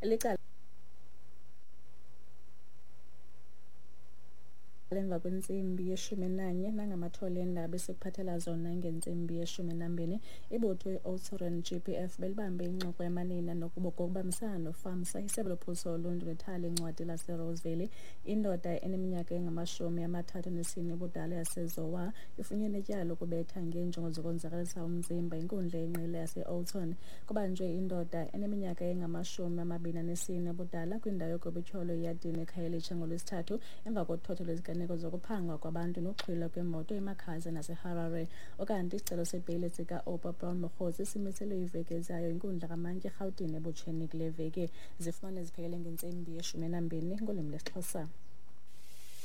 licala emva kwentsimbi ye-11 nangamathole endaba esikuphathela zona ngentsimbi ye-12 ibutho i-Oudtshoorn GPF belibambe incoko yamanina ngokubambisana noFAMSA, isebe lophuhliso loluntu nethali lencwadi laseRoseville. Indoda eneminyaka engama-34 ubudala yaseZowa ifunyenwe ityala lokubetha ngeenjongo zokonzakalisa umzimba inkundla yenqila yase-Oudtshoorn. Kubanjwe indoda eneminyaka engama-24 ubudala kwindawo yokubityholo eyadini eKhayelitsha ngolwesithathu emva kothotho lweziganeko zokuphangwa kwabantu nokuxhwilwa kwemoto eMakhaza naseHarare. Okanti isicelo sebheyile sika-Opa Brown Mokgotsi simiselwe iveki ezayo inkundla kaMantyi eRhawutini ebutsheni kule veki. Zifumane ziphekele ngentsimbi ye-12 ngolwimi lwesiXhosa.